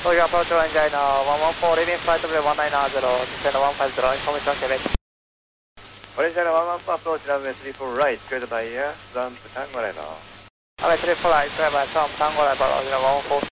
Tokyo approach engine 114, leaving flight level 1990, descend 150, information 7. Orange 114 approach runway 34 right, cleared by air, ramp Tango Level. Runway 34 right, cleared by Tango Level, 114.